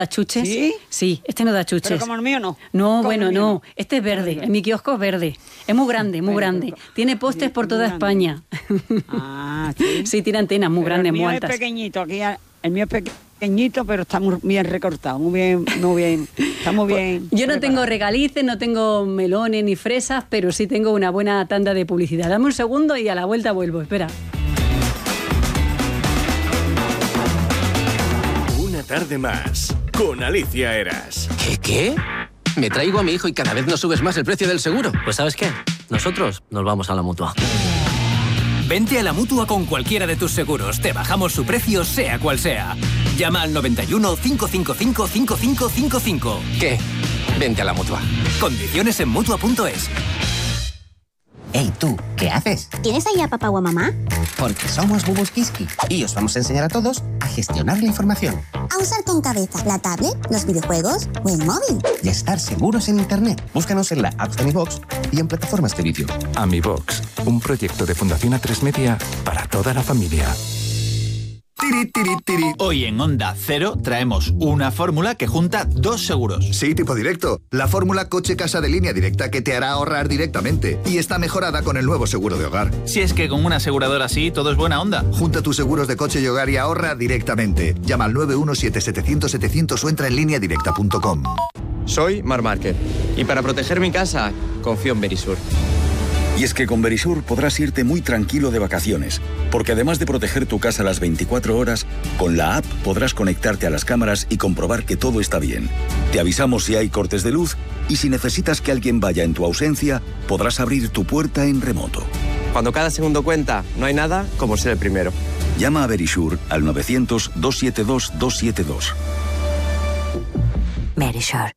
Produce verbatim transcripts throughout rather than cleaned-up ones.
chuches. ¿Sí? Sí, este no da chuches. Pero como el mío no. No, como bueno, el mío no. Este es verde. En mi kiosco es verde. Es muy grande, muy Bueno, grande. pero- Tiene postes sí, por muy toda grande. España. Ah, sí. Sí, tiene antenas muy Pero grandes, el mío muy es altas. pequeñito, aquí el mío es pequeñito, pero está muy bien recortado, muy bien, muy bien, está muy bien. Yo no tengo preparado. regalices, no tengo melones ni fresas, pero sí tengo una buena tanda de publicidad. Dame un segundo y a la vuelta vuelvo. Espera. Una tarde más con Alicia Eras. ¿Qué, qué? Me traigo a mi hijo y cada vez nos subes más el precio del seguro. Pues ¿sabes qué? Nosotros nos vamos a la Mutua. Vente a la Mutua con cualquiera de tus seguros. Te bajamos su precio, sea cual sea. Llama al noventa y uno, cinco cinco cinco, cinco cinco cinco cinco. ¿Qué? Vente a la Mutua. Condiciones en Mutua punto es. Hey, tú, ¿qué haces? ¿Tienes ahí a papá o a mamá? Porque somos Bubus Kiski y os vamos a enseñar a todos a gestionar la información A usar con cabeza la tablet, los videojuegos o el móvil. y a estar seguros en Internet. Búscanos en la app de Mi Box y en plataformas de vídeo. AmiBox, un proyecto de Fundación A tres Media para toda la familia. Tiri, tiri, tiri. Hoy en Onda Cero traemos una fórmula que junta dos seguros. Sí, tipo directo. La fórmula coche-casa de línea directa que te hará ahorrar directamente. Y está mejorada con el nuevo seguro de hogar. Si es que con una aseguradora así todo es buena onda. Junta tus seguros de coche y hogar y ahorra directamente. Llama al nueve uno siete, setecientos, setecientos o entra en línea directa punto com. Soy Mar Márquez y para proteger mi casa confío en Verisur. Y es que con Verisur podrás irte muy tranquilo de vacaciones, porque además de proteger tu casa las veinticuatro horas, con la app podrás conectarte a las cámaras y comprobar que todo está bien. Te avisamos si hay cortes de luz y si necesitas que alguien vaya en tu ausencia, podrás abrir tu puerta en remoto. Cuando cada segundo cuenta, no hay nada como ser el primero. Llama a Verisur al novecientos, doscientos setenta y dos, doscientos setenta y dos. Verisur.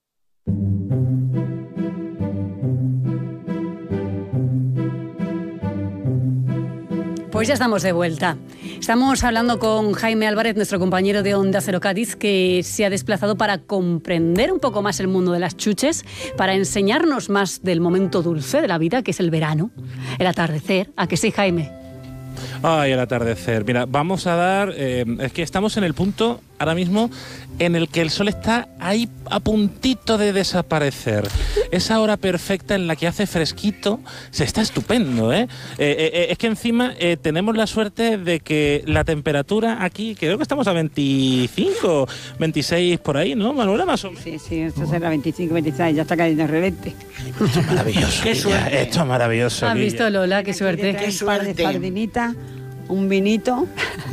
Pues ya estamos de vuelta. Estamos hablando con Jaime Álvarez, nuestro compañero de Onda Cero Cádiz, que se ha desplazado para comprender un poco más el mundo de las chuches, para enseñarnos más del momento dulce de la vida, que es el verano, el atardecer. ¿A que sí, Jaime? Ay, el atardecer. Mira, vamos a dar... Eh, es que estamos en el punto ahora mismo en el que el sol está ahí a puntito de desaparecer. Esa hora perfecta en la que hace fresquito, se está estupendo, ¿eh? eh, eh es que encima eh, tenemos la suerte de que la temperatura aquí, creo que estamos a veinticinco, veintiséis por ahí, ¿no, Manuela? Más o menos. Sí, sí, esto será veinticinco, veintiséis, ya está cayendo el relente. Esto es maravilloso. Qué Guilla, suerte. Esto es maravilloso. ¿Has Guilla. visto, Lola? Qué suerte. Te traen un par de sardinitas, un vinito.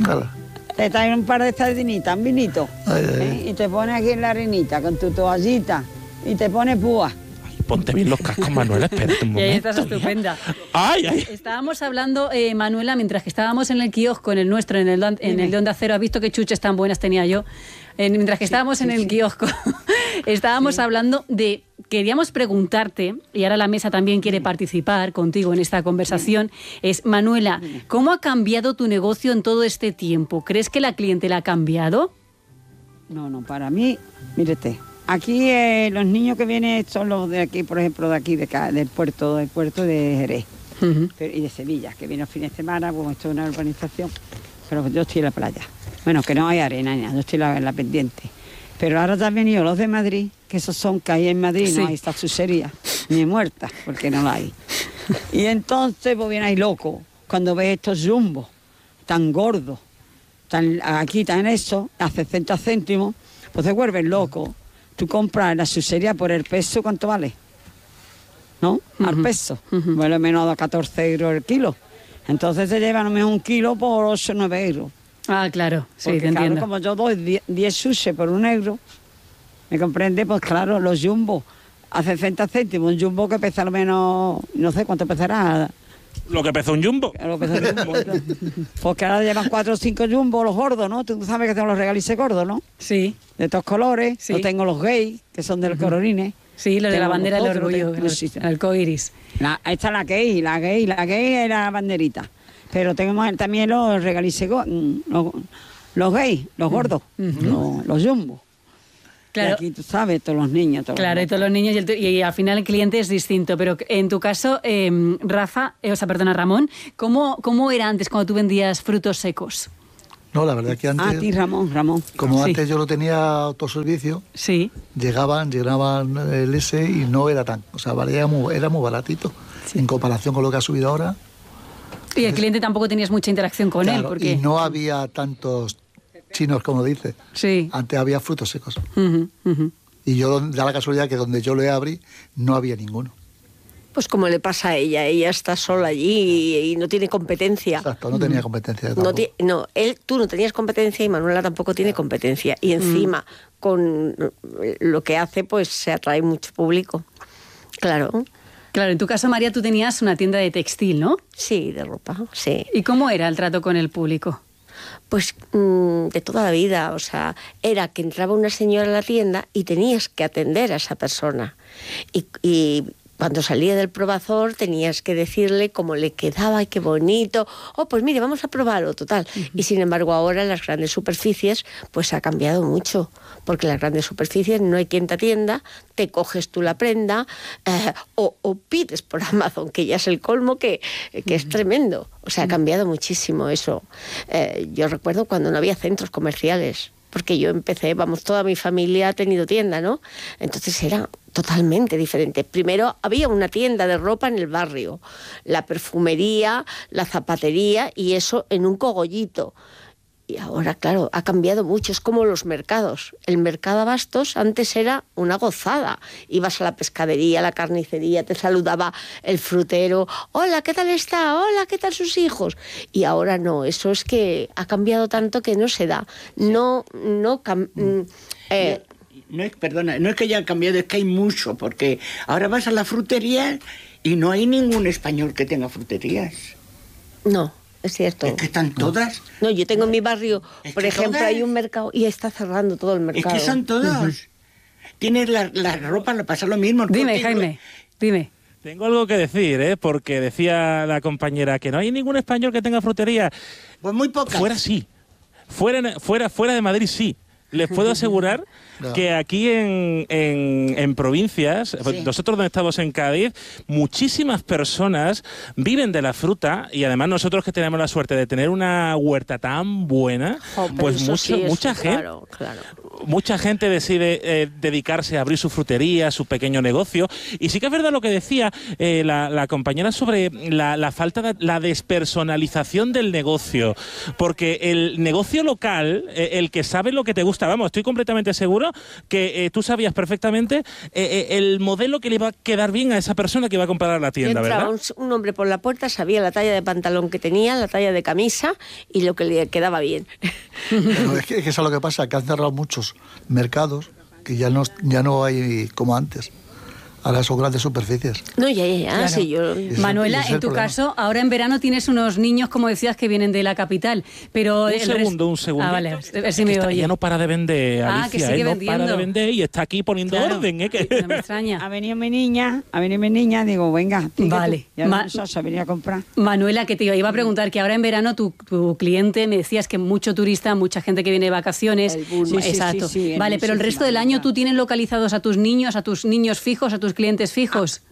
Te traen un par de sardinitas, un vinito. ¿eh? Y te pones aquí en la arenita con tu toallita y te pones púa. Ponte bien los cascos, Manuela, espérate un Y ahí momento. estás estupenda. Ay, ay. Estábamos hablando, eh, Manuela, mientras que estábamos en el kiosco, en el nuestro, en el, en el de Onda Cero, has visto qué chuches tan buenas tenía yo. Eh, mientras que estábamos sí, en el sí. kiosco, estábamos Sí. hablando de, queríamos preguntarte, y ahora la mesa también quiere participar contigo en esta conversación, es, Manuela, ¿cómo ha cambiado tu negocio en todo este tiempo? ¿Crees que la clientela ha cambiado? No, no, para mí, mírete, aquí eh, los niños que vienen son los de aquí, por ejemplo, de aquí, de acá, del puerto, del puerto de Jerez. Uh-huh. Pero- y de Sevilla, que viene los fines de semana, pues esto es una urbanización, pero yo estoy en la playa. Bueno, que no hay arena, yo estoy en la, en la pendiente. Pero ahora también yo los de Madrid, que esos son que hay en Madrid, Sí. no hay esta chuchería, ni muerta, porque no la hay. Y entonces, pues viene ahí loco, cuando ves estos jumbos tan gordos, tan, aquí tan eso, a sesenta céntimos, pues te vuelves loco. Tú compras la chuchería por el peso, ¿cuánto vale? ¿No? Al Ujú, peso. ujú. Vale menos de catorce euros el kilo. Entonces se llevan a lo mejor un kilo por ocho o nueve euros. Ah, claro, sí, Porque, te claro, entiendo. como yo doy diez sushi por un euro, ¿me comprende? Pues claro, los jumbo a sesenta céntimos, un jumbo que pesa al menos, no sé cuánto pesará. Lo que pesó un jumbo. Lo que pesa un jumbo. Porque ahora llevan cuatro o cinco jumbo los gordos, ¿no? Tú sabes que tengo los regalices gordos, ¿no? Sí. De todos colores. Sí. Yo tengo los gays, que son de los colorines. Sí, los de la Tengo bandera del otros, orgullo, tengo- los- sí, sí. el arcoiris. La, esta es la gay, la gay, la gay es la banderita. Pero tenemos también los regalices, go- mm, los, los gays, los gordos, los, los jumbo. Claro. Y aquí tú sabes, todos los niños. Todos Claro, y los todos los niños, y, el tu- y al final el cliente es distinto. Pero en tu caso, eh, Rafa, eh, o sea, perdona, Ramón, ¿cómo, ¿cómo era antes cuando tú vendías frutos secos? No, la verdad que antes... Ah, a ti, Ramón, Ramón. Como Sí. antes yo lo tenía autoservicio, sí. llegaban, llenaban el ese y no era tan... O sea, valía muy, era muy baratito en comparación con lo que ha subido ahora. Y el cliente tampoco tenías mucha interacción con Claro, él, porque... Y no había tantos chinos como dice. Sí. Antes había frutos secos. Ujú, ujú. Y yo, da la casualidad que donde yo le abrí, no había ninguno. Pues como le pasa a ella, ella está sola allí y, y no tiene competencia. Exacto, no tenía competencia. No, ti- no, él, tú no tenías competencia y Manuela tampoco tiene competencia. Y encima, mm. con lo que hace, pues se atrae mucho público. Claro. Claro, en tu caso, María, tú tenías una tienda de textil, ¿no? Sí, de ropa, sí. ¿Y cómo era el trato con el público? Pues mmm, de toda la vida, o sea, era que entraba una señora a la tienda y tenías que atender a esa persona. Y... y cuando salía del probador tenías que decirle cómo le quedaba y qué bonito. Oh, pues mire, vamos a probarlo, total. Uh-huh. Y sin embargo ahora en las grandes superficies pues ha cambiado mucho. Porque en las grandes superficies no hay quien te atienda, te coges tú la prenda eh, o, o pides por Amazon, que ya es el colmo, que, que uh-huh. es tremendo. O sea, ha cambiado muchísimo eso. Eh, yo recuerdo cuando no había centros comerciales. Porque yo empecé, vamos, toda mi familia ha tenido tienda, ¿no? Entonces era totalmente diferente. Primero había una tienda de ropa en el barrio, la perfumería, la zapatería y eso en un cogollito. Y ahora, claro, ha cambiado mucho. Es como los mercados. El mercado Abastos antes era una gozada. Ibas a la pescadería, a la carnicería, te saludaba el frutero. Hola, ¿qué tal está? Hola, ¿qué tal sus hijos? Y ahora no. Eso es que ha cambiado tanto que no se da. No, no... Cam- eh, no es, perdona, no es que haya cambiado, es que hay mucho. Porque ahora vas a la frutería y no hay ningún español que tenga fruterías. No. Es cierto. Es que están todas. No, yo tengo en mi barrio, es por que ejemplo, todas... hay un mercado y está cerrando todo el mercado. Es que son todos. Uh-huh. Tienes la, la ropa, lo pasa lo mismo. Dime, Jaime, dime. Tengo algo que decir, ¿eh? Porque decía la compañera que no hay ningún español que tenga frutería. Pues muy pocas. Fuera sí. Fuera, fuera, fuera de Madrid sí. Les puedo asegurar no. que aquí en, en, en provincias, sí. nosotros donde estamos en Cádiz, muchísimas personas viven de la fruta y además nosotros que tenemos la suerte de tener una huerta tan buena, oh, pues mucho, sí, mucha eso, gente claro, claro. mucha gente decide eh, dedicarse a abrir su frutería, su pequeño negocio. Y sí que es verdad lo que decía eh, la, la compañera sobre la, la falta de la despersonalización del negocio, porque el negocio local, eh, el que sabe lo que te gusta, vamos, estoy completamente seguro que eh, tú sabías perfectamente eh, eh, el modelo que le iba a quedar bien a esa persona que iba a comprar la tienda, entraba ¿verdad? Un, un hombre por la puerta, sabía la talla de pantalón que tenía, la talla de camisa y lo que le quedaba bien. Pero es que, es que eso es lo que pasa, que han cerrado muchos mercados que ya no, ya no hay como antes. Ahora son grandes superficies. No, ya, ya, ya. Claro. Sí, yo... Manuela, en tu problema. caso, ahora en verano tienes unos niños, como decías, que vienen de la capital, pero... Un el segundo, rest... un segundo. Ah, vale, a ver si me oye. Ya no para de vender, Alicia. Ah, que sigue ¿eh? No vendiendo. para de vender y está aquí poniendo claro. orden, ¿eh? Que... No me extraña. Ha venido mi niña, ha venido mi niña, digo, venga, vale. Ya Ma- se venía a comprar. Manuela, que te iba a preguntar, que ahora en verano tu, tu cliente, me decías que mucho turista, mucha gente que viene de vacaciones. El bus, sí, exacto. Sí, sí, sí, vale, el pero el resto del año, ¿tú tienes localizados a tus niños, a tus niños fijos, a tus clientes fijos? Ah.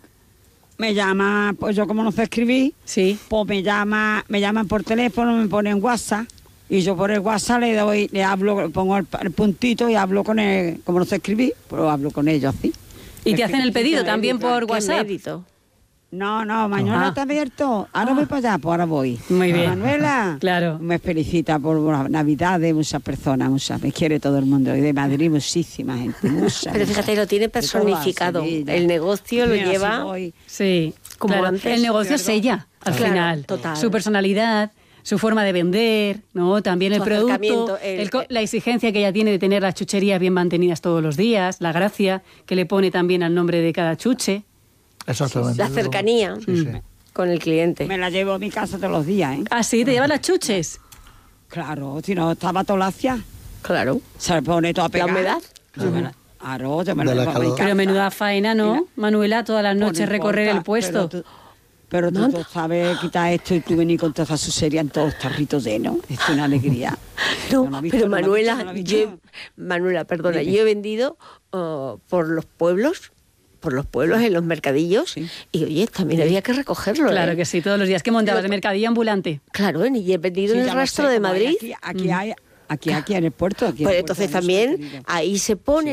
Me llama, pues yo como no sé escribir, sí. pues me llama, me llaman por teléfono, me ponen WhatsApp y yo por el WhatsApp le doy, le hablo, pongo el, el puntito y hablo con él, como no sé escribir, pues hablo con ellos así. ¿Y es te hacen el pedido también por WhatsApp? Mérito. No, no, mañana ah. está abierto. Ahora ah. voy para allá, pues ahora voy. Muy bien. Manuela, claro. me felicita por la Navidad de muchas personas, muchas, me quiere todo el mundo. Y de Madrid muchísima gente, mucha. Pero fíjate, lo tiene personificado. El negocio lo Mira, lleva... Si sí, como claro. antes. El negocio es ella, al claro, final. Total. Su personalidad, su forma de vender, ¿no? También el su producto, el, el, la exigencia que ella tiene de tener las chucherías bien mantenidas todos los días, la gracia que le pone también al nombre de cada chuche. Exactamente. La cercanía sí, sí. con el cliente. Me la llevo a mi casa todos los días, ¿eh? ¿Ah, sí? ¿Te llevas las chuches? Claro, si no estaba tolacia. Claro. Se le pone toda pegada. ¿La humedad? Uh-huh. Claro, yo me la llevo a mi casa. Pero menuda faena, ¿no? Mira, Manuela, todas las noches recorrer el puesto. Pero tú, pero tú, tú sabes quitar esto y tú venir con toda esa sucería en todos los tarritos llenos. Es una alegría. No, no visto, pero no Manuela, visto, no yo, Manuela, perdona, Dime. yo he vendido uh, por los pueblos por los pueblos, en los mercadillos, sí. y oye, también sí. había que recogerlo. Claro ¿eh? que sí, todos los días que montabas de mercadillo ambulante. Claro, y he vendido sí, en el rastro sé, de Madrid. Aquí, aquí, mm. hay, aquí, aquí en el puerto. Aquí pues en el entonces puerto también ahí se pone